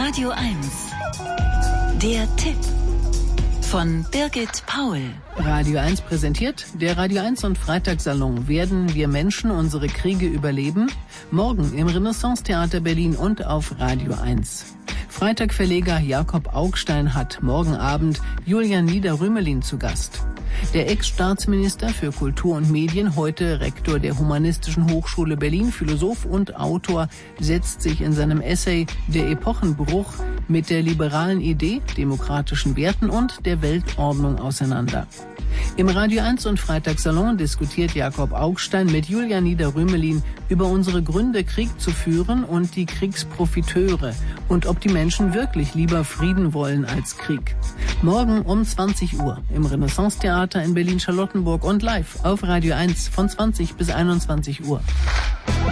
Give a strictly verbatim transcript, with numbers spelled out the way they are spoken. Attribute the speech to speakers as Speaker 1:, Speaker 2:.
Speaker 1: Radio eins. Der Tipp von Birgit Paul.
Speaker 2: Radio eins präsentiert, der Radio eins und Freitagssalon. Werden wir Menschen unsere Kriege überleben? Morgen im Renaissance-Theater Berlin und auf Radio eins. Freitag-Verleger Jakob Augstein hat morgen Abend Julian Nieder-Rümelin zu Gast. Der Ex-Staatsminister für Kultur und Medien, heute Rektor der Humanistischen Hochschule Berlin, Philosoph und Autor, setzt sich in seinem Essay Der Epochenbruch mit der liberalen Idee, demokratischen Werten und der Weltordnung auseinander. Im Radio eins und Freitagssalon diskutiert Jakob Augstein mit Julian Nieder-Rümelin über unsere Gründe, Krieg zu führen und die Kriegsprofiteure und ob die Menschen wirklich lieber Frieden wollen als Krieg. Morgen um zwanzig Uhr im Renaissance-Theater in Berlin-Charlottenburg und live auf Radio eins von zwanzig bis einundzwanzig Uhr.